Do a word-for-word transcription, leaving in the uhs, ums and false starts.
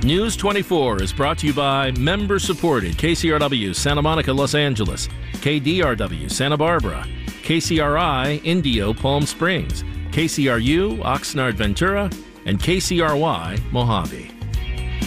News twenty-four is brought to you by member-supported K C R W Santa Monica, Los Angeles, K D R W Santa Barbara, K C R I Indio Palm Springs, K C R U Oxnard Ventura, and K C R Y Mojave.